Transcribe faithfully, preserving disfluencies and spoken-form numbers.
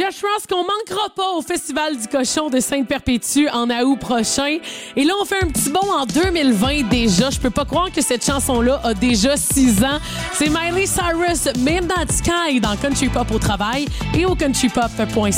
Josh Ross qu'on manquera pas au Festival du Cochon de Sainte-Perpétue en août prochain. Et là, on fait un petit bond en deux mille vingt déjà. Je peux pas croire que cette chanson-là a déjà six ans. C'est Miley Cyrus, Midnight Sky dans Country Pop au travail et au country pop point c a.